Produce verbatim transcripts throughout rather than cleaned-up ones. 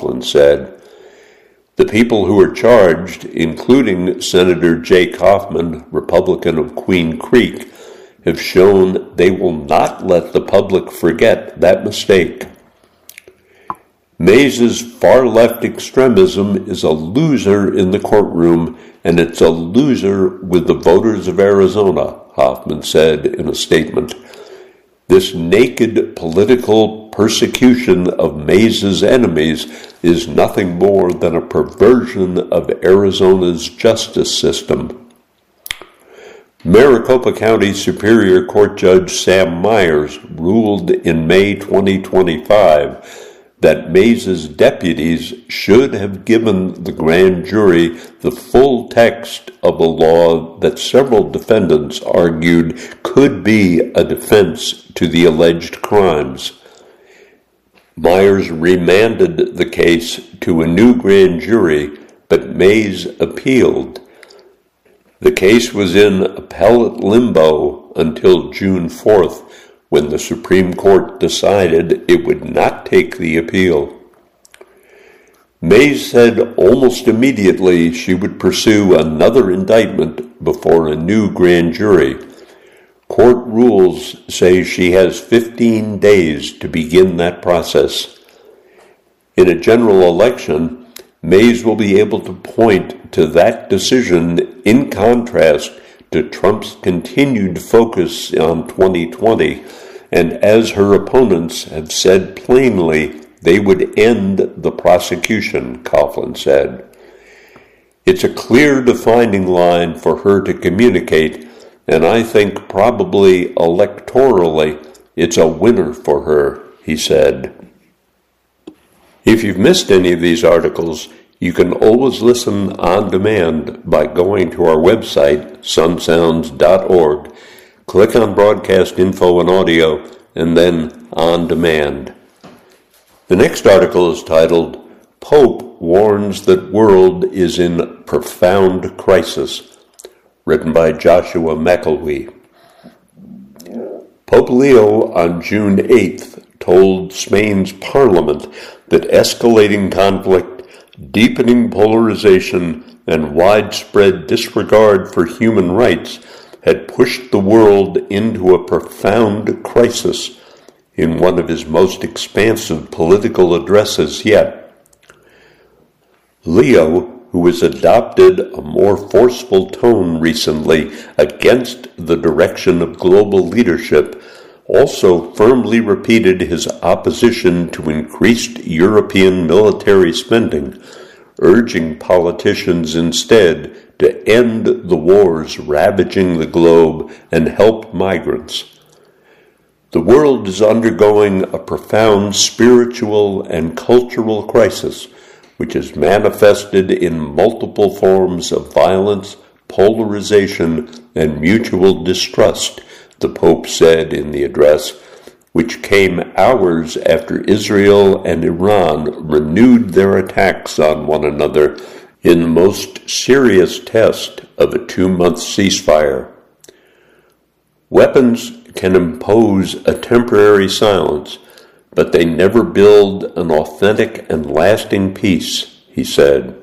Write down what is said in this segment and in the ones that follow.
Coughlin said. The people who are charged, including Senator Jake Hoffman, Republican of Queen Creek, have shown they will not let the public forget that mistake. Mays's far-left extremism is a loser in the courtroom, and it's a loser with the voters of Arizona, Hoffman said in a statement. This naked political persecution of Mays's enemies is nothing more than a perversion of Arizona's justice system. Maricopa County Superior Court Judge Sam Myers ruled in May twenty twenty-five that Mays's deputies should have given the grand jury the full text of a law that several defendants argued could be a defense to the alleged crimes. Myers remanded the case to a new grand jury, but Mays appealed. The case was in appellate limbo until June fourth, when the Supreme Court decided it would not take the appeal. Mays said almost immediately she would pursue another indictment before a new grand jury. Court rules say she has fifteen days to begin that process. In a general election, Mays will be able to point to that decision in contrast to Trump's continued focus on twenty twenty, and as her opponents have said plainly, they would end the prosecution, Coughlin said. It's a clear defining line for her to communicate, and I think probably electorally it's a winner for her, he said. If you've missed any of these articles, you can always listen on demand by going to our website, sun sounds dot org. Click on Broadcast Info and Audio, and then On Demand. The next article is titled, Pope Warns That World is in Profound Crisis, written by Joshua McElwee. Pope Leo on June eighth told Spain's parliament that escalating conflict, deepening polarization, and widespread disregard for human rights had pushed the world into a profound crisis in one of his most expansive political addresses yet. Leo, who has adopted a more forceful tone recently against the direction of global leadership, also firmly repeated his opposition to increased European military spending, urging politicians instead to end the wars ravaging the globe and help migrants. The world is undergoing a profound spiritual and cultural crisis, which is manifested in multiple forms of violence, polarization, and mutual distrust, the Pope said in the address, which came hours after Israel and Iran renewed their attacks on one another in the most serious test of a two-month ceasefire. Weapons can impose a temporary silence, but they never build an authentic and lasting peace, he said.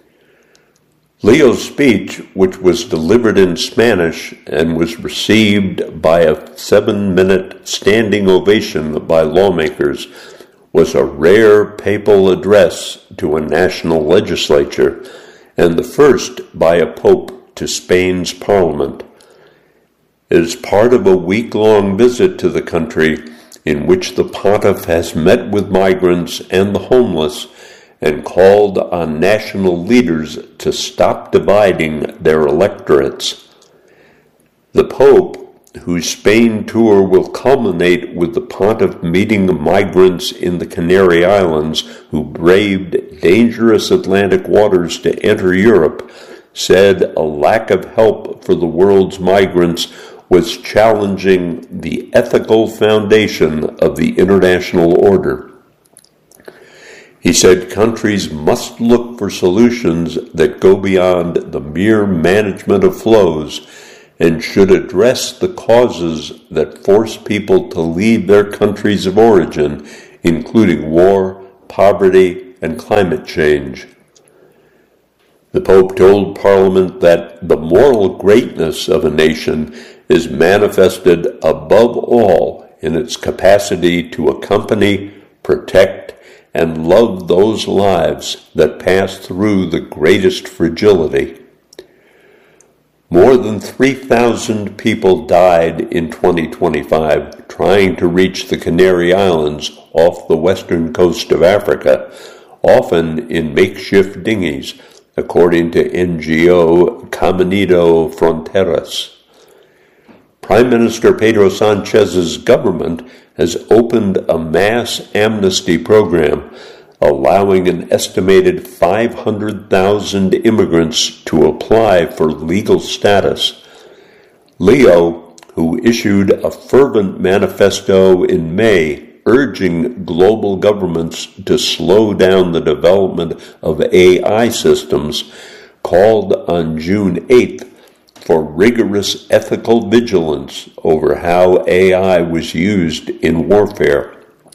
Leo's speech, which was delivered in Spanish and was received by a seven-minute standing ovation by lawmakers, was a rare papal address to a national legislature and the first by a pope to Spain's parliament. It is part of a week-long visit to the country in which the pontiff has met with migrants and the homeless and called on national leaders to stop dividing their electorates. The Pope, whose Spain tour will culminate with the pontiff meeting the migrants in the Canary Islands who braved dangerous Atlantic waters to enter Europe, said a lack of help for the world's migrants was challenging the ethical foundation of the international order. He said countries must look for solutions that go beyond the mere management of flows and should address the causes that force people to leave their countries of origin, including war, poverty, and climate change. The Pope told Parliament that the moral greatness of a nation is manifested above all in its capacity to accompany, protect, and love those lives that pass through the greatest fragility. More than three thousand people died in twenty twenty-five trying to reach the Canary Islands off the western coast of Africa, often in makeshift dinghies, according to N G O Caminito Fronteras. Prime Minister Pedro Sanchez's government has opened a mass amnesty program, allowing an estimated five hundred thousand immigrants to apply for legal status. Leo, who issued a fervent manifesto in May urging global governments to slow down the development of A I systems, called on June eighth for rigorous ethical vigilance over how A I was used in warfare.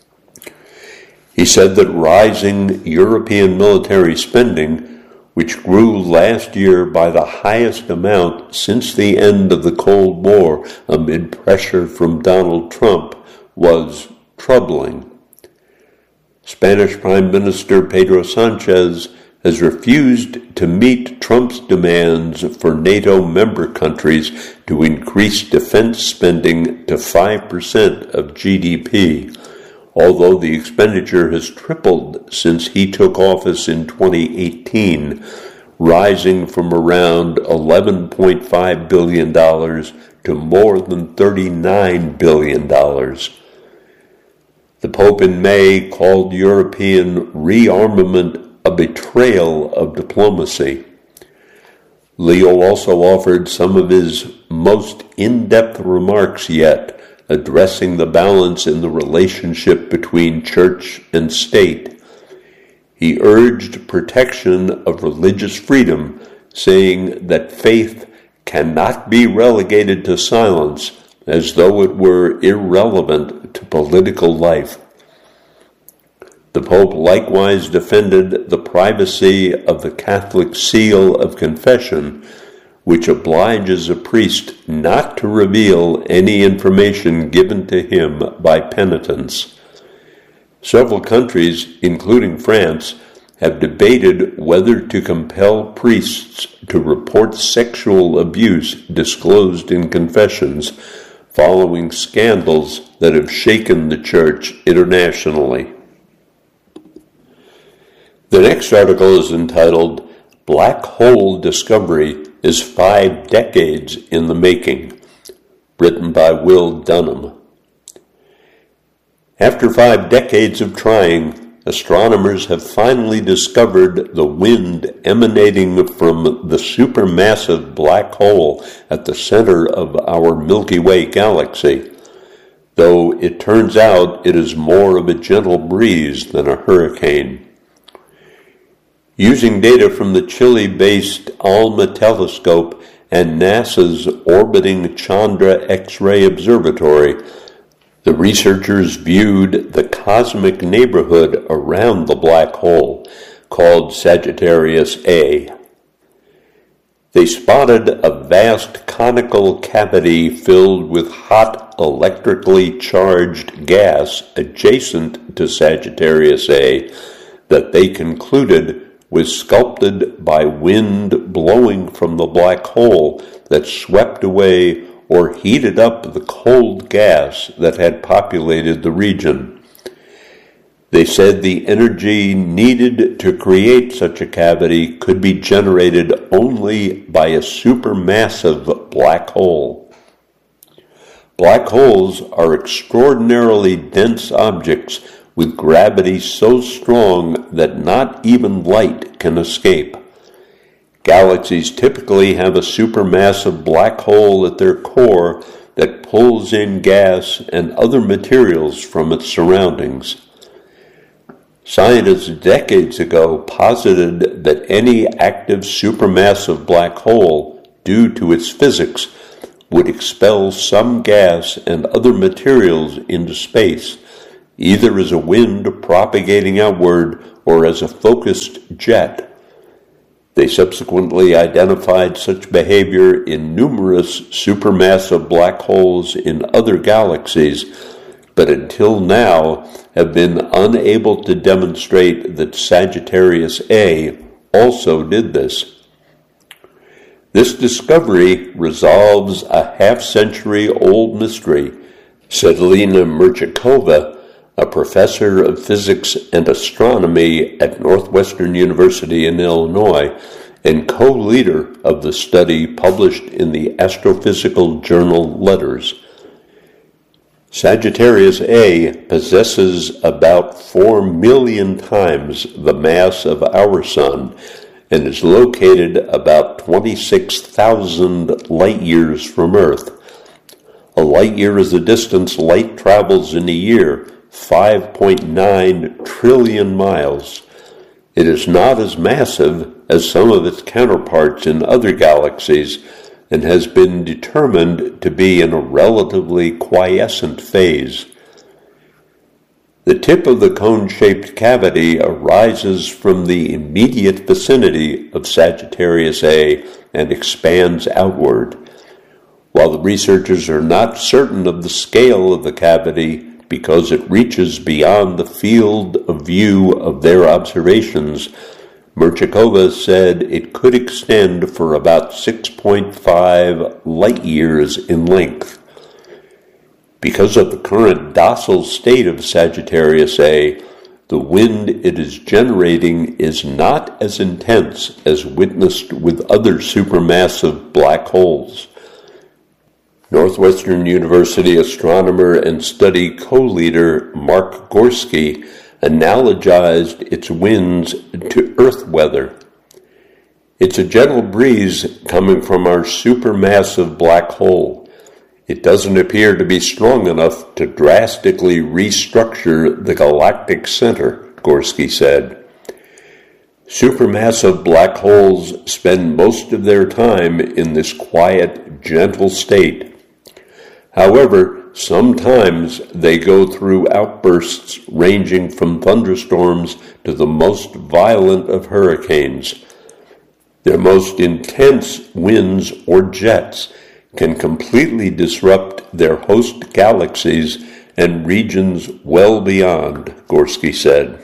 He said that rising European military spending, which grew last year by the highest amount since the end of the Cold War amid pressure from Donald Trump, was troubling. Spanish Prime Minister Pedro Sanchez has refused to meet Trump's demands for NATO member countries to increase defense spending to five percent of G D P, although the expenditure has tripled since he took office in twenty eighteen, rising from around eleven point five billion dollars to more than thirty-nine billion dollars. The Pope in May called European rearmament a betrayal of diplomacy. Leo also offered some of his most in-depth remarks yet, addressing the balance in the relationship between church and state. He urged protection of religious freedom, saying that faith cannot be relegated to silence as though it were irrelevant to political life. The Pope likewise defended the privacy of the Catholic seal of confession, which obliges a priest not to reveal any information given to him by penitents. Several countries, including France, have debated whether to compel priests to report sexual abuse disclosed in confessions, following scandals that have shaken the Church internationally. The next article is entitled, Black Hole Discovery is Five Decades in the Making, written by Will Dunham. After five decades of trying, astronomers have finally discovered the wind emanating from the supermassive black hole at the center of our Milky Way galaxy, though it turns out it is more of a gentle breeze than a hurricane. Using data from the Chile-based ALMA telescope and NASA's orbiting Chandra X-ray Observatory, the researchers viewed the cosmic neighborhood around the black hole, called Sagittarius A. They spotted a vast conical cavity filled with hot electrically charged gas adjacent to Sagittarius A that they concluded was sculpted by wind blowing from the black hole that swept away or heated up the cold gas that had populated the region. They said the energy needed to create such a cavity could be generated only by a supermassive black hole. Black holes are extraordinarily dense objects with gravity so strong that not even light can escape. Galaxies typically have a supermassive black hole at their core that pulls in gas and other materials from its surroundings. Scientists decades ago posited that any active supermassive black hole, due to its physics, would expel some gas and other materials into space, either as a wind propagating outward or as a focused jet. They subsequently identified such behavior in numerous supermassive black holes in other galaxies, but until now have been unable to demonstrate that Sagittarius A also did this. This discovery resolves a half-century-old mystery, said Lena Merchikova, a professor of physics and astronomy at Northwestern University in Illinois and co-leader of the study published in the astrophysical journal Letters. Sagittarius A possesses about four million times the mass of our Sun and is located about twenty-six thousand light-years from Earth. A light-year is the distance light travels in a year, five point nine trillion miles. It is not as massive as some of its counterparts in other galaxies and has been determined to be in a relatively quiescent phase. The tip of the cone-shaped cavity arises from the immediate vicinity of Sagittarius A and expands outward. While the researchers are not certain of the scale of the cavity, because it reaches beyond the field of view of their observations, Merchikova said it could extend for about six point five light-years in length. Because of the current docile state of Sagittarius A, the wind it is generating is not as intense as witnessed with other supermassive black holes. Northwestern University astronomer and study co-leader Mark Gorski analogized its winds to Earth weather. It's a gentle breeze coming from our supermassive black hole. It doesn't appear to be strong enough to drastically restructure the galactic center, Gorski said. Supermassive black holes spend most of their time in this quiet, gentle state. However, sometimes they go through outbursts ranging from thunderstorms to the most violent of hurricanes. Their most intense winds or jets can completely disrupt their host galaxies and regions well beyond, Gorski said.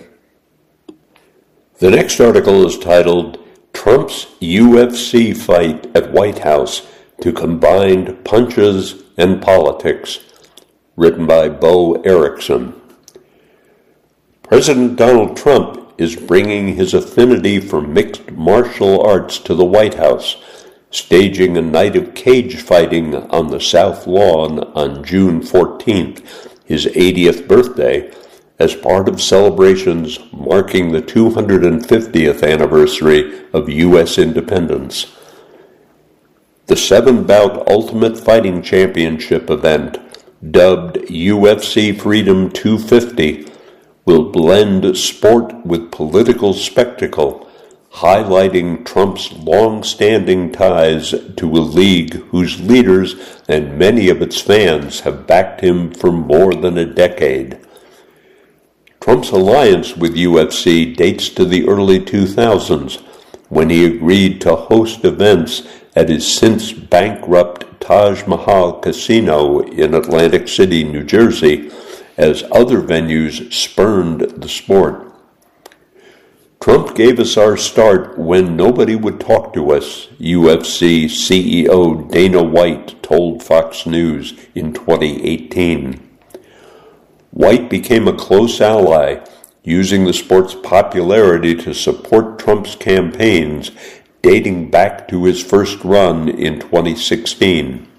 The next article is titled, Trump's U F C Fight at White House to Combine Punches and Politics, written by Bo Erickson. President Donald Trump is bringing his affinity for mixed martial arts to the White House, staging a night of cage fighting on the South Lawn on June fourteenth, his eightieth birthday, as part of celebrations marking the two hundred fiftieth anniversary of U S independence. The seven-bout Ultimate Fighting Championship event, dubbed U F C Freedom two fifty, will blend sport with political spectacle, highlighting Trump's long-standing ties to a league whose leaders and many of its fans have backed him for more than a decade. Trump's alliance with U F C dates to the early two thousands, when he agreed to host events at his since bankrupt Taj Mahal Casino in Atlantic City, New Jersey, as other venues spurned the sport. Trump gave us our start when nobody would talk to us, U F C C E O Dana White told Fox News in twenty eighteen. White became a close ally, using the sport's popularity to support Trump's campaigns dating back to his first run in twenty sixteen.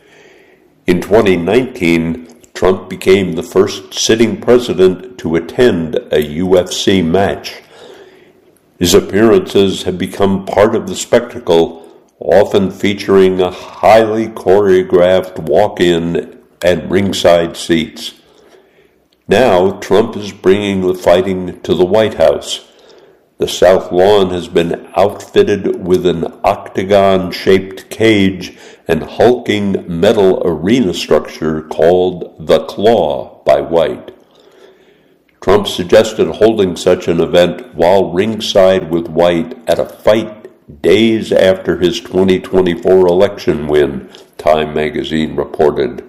In twenty nineteen, Trump became the first sitting president to attend a U F C match. His appearances have become part of the spectacle, often featuring a highly choreographed walk-in and ringside seats. Now, Trump is bringing the fighting to the White House. The South Lawn has been outfitted with an octagon-shaped cage and hulking metal arena structure called the Claw by White. Trump suggested holding such an event while ringside with White at a fight days after his twenty twenty-four election win, Time magazine reported.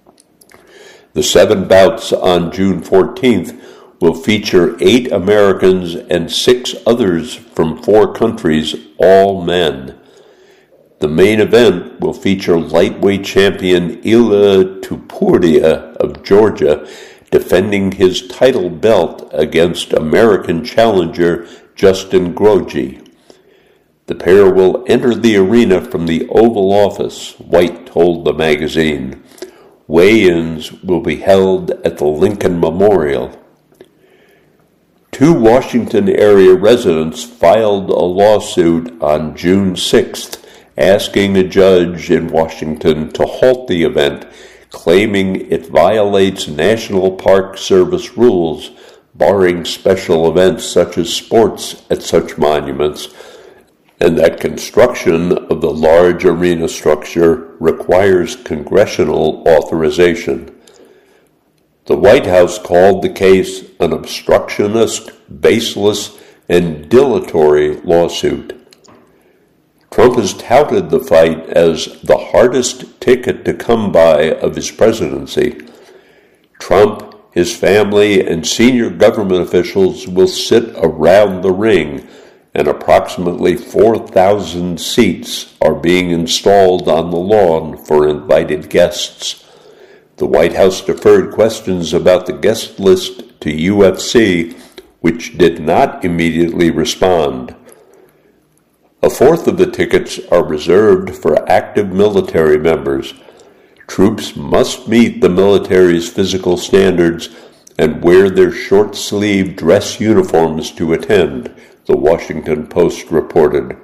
The seven bouts on June fourteenth will feature eight Americans and six others from four countries, all men. The main event will feature lightweight champion Ilia Topuria of Georgia defending his title belt against American challenger Justin Gaethje. The pair will enter the arena from the Oval Office, White told the magazine. Weigh-ins will be held at the Lincoln Memorial. Two Washington area residents filed a lawsuit on June sixth asking a judge in Washington to halt the event, claiming it violates National Park Service rules, barring special events such as sports at such monuments, and that construction of the large arena structure requires congressional authorization. The White House called the case an obstructionist, baseless, and dilatory lawsuit. Trump has touted the fight as the hardest ticket to come by of his presidency. Trump, his family, and senior government officials will sit around the ring, and approximately four thousand seats are being installed on the lawn for invited guests. The White House deferred questions about the guest list to U F C, which did not immediately respond. A fourth of the tickets are reserved for active military members. Troops must meet the military's physical standards and wear their short-sleeved dress uniforms to attend, the Washington Post reported.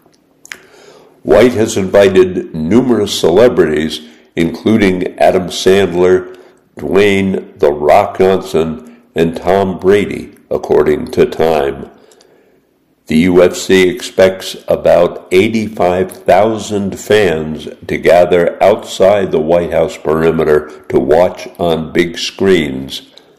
White has invited numerous celebrities, including Adam Sandler, Dwayne "The Rock" Johnson, and Tom Brady, according to Time. The U F C expects about eighty-five thousand fans to gather outside the White House perimeter to watch on big screens.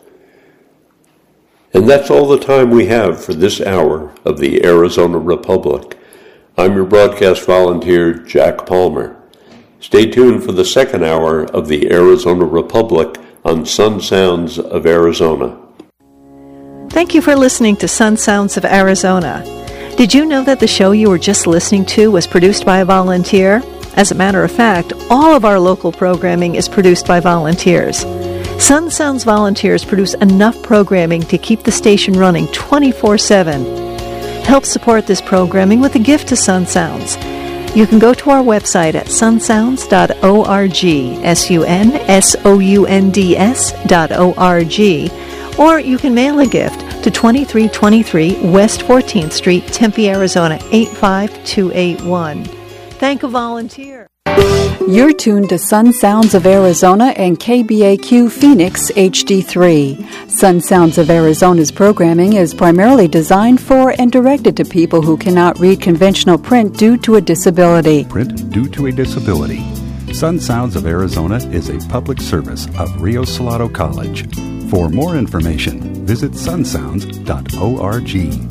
And that's all the time we have for this hour of the Arizona Republic. I'm your broadcast volunteer, Jack Palmer. Stay tuned for the second hour of the Arizona Republic on Sun Sounds of Arizona. Thank you for listening to Sun Sounds of Arizona. Did you know that the show you were just listening to was produced by a volunteer? As a matter of fact, all of our local programming is produced by volunteers. Sun Sounds volunteers produce enough programming to keep the station running twenty-four seven. Help support this programming with a gift to Sun Sounds. You can go to our website at sun sounds dot org, S U N S O U N D S dot O R G, or you can mail a gift to twenty-three twenty-three West fourteenth Street, Tempe, Arizona, eight five two eight one. Thank a volunteer. You're tuned to Sun Sounds of Arizona and K B A Q Phoenix H D three. Sun Sounds of Arizona's programming is primarily designed for and directed to people who cannot read conventional print due to a disability. Print due to a disability. Sun Sounds of Arizona is a public service of Rio Salado College. For more information, visit sun sounds dot org.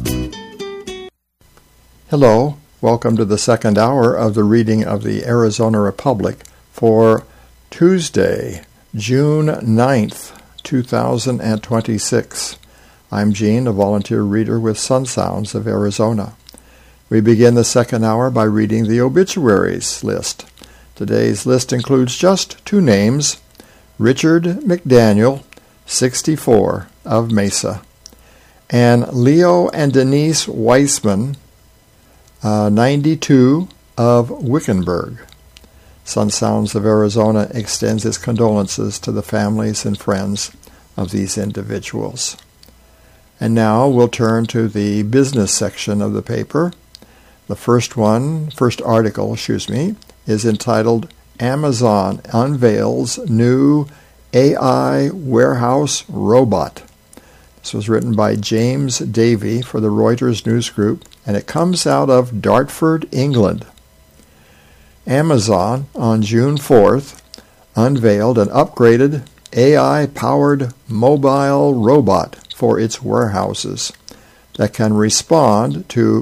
Hello. Welcome to the second hour of the reading of the Arizona Republic for Tuesday, June ninth, two thousand twenty-six. I'm Gene, a volunteer reader with Sun Sounds of Arizona. We begin the second hour by reading the obituaries list. Today's list includes just two names: Richard McDaniel, sixty-four, of Mesa, and Leo and Denise Weissman, Uh, ninety-two, of Wickenburg. Sun Sounds of Arizona extends its condolences to the families and friends of these individuals. And now we'll turn to the business section of the paper. The first one, first article, excuse me, is entitled Amazon Unveils New A I Warehouse Robot. This was written by James Davey for the Reuters News Group, and it comes out of Dartford, England. Amazon, on June fourth, unveiled an upgraded A I-powered mobile robot for its warehouses that can respond to